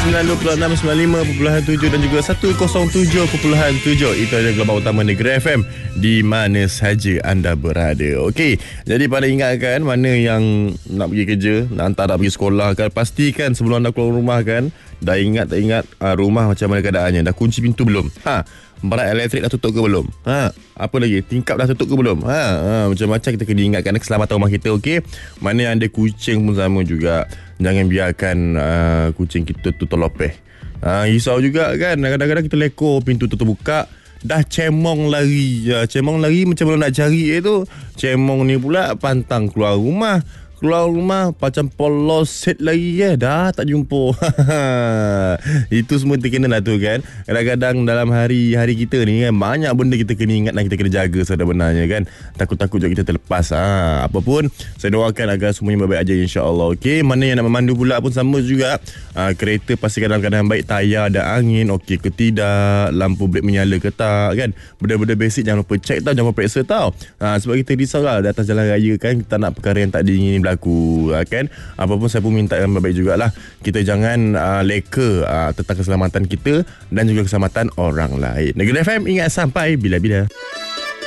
92.6, 95.7 dan juga 107.7. Itu adalah gelombang utama Negeri FM di mana saja anda berada. Okey, jadi pada ingatkan mana yang nak pergi kerja, nak hantar nak pergi sekolah kan, pastikan sebelum anda keluar rumah kan, dah ingat tak ingat rumah macam mana keadaannya, dah kunci pintu belum? Barat elektrik dah tutup ke belum? Apa lagi? Tingkap dah tutup ke belum? Macam-macam kita kena ingatkan keselamatan rumah kita, okey? Mana yang ada kucing pun sama juga. Jangan biarkan kucing kita tu terlopeh. Risau juga kan. Kadang-kadang kita lekor, pintu tu terbuka, dah cemong lari. Cemong lari macam mana nak cari tu. Cemong ni pula pantang keluar rumah macam polos set lagi dah tak jumpa. Itu semua kita kena lah tu kan. Kadang-kadang dalam hari kita ni kan, banyak benda kita kena ingat dan kita kena jaga sebenarnya kan. Takut-takut juga kita terlepas. Apa pun saya doakan agar semuanya baik-baik aja, insya-Allah. Okey, mana yang nak memandu pula pun sama juga. Kereta pastikan dalam keadaan baik, tayar ada angin okey ke tidak, lampu brek menyala ke tak kan. Benda-benda basic jangan lupa check tau, jangan lupa periksa tau. Sebab kita risau lah di atas jalan raya kan, kita nak perkara yang tak diingini berlaku kan. Apa pun saya pun minta yang baik jugalah. Kita jangan leka tentang keselamatan kita dan juga keselamatan orang lain. Negeri FM, ingat sampai bila-bila.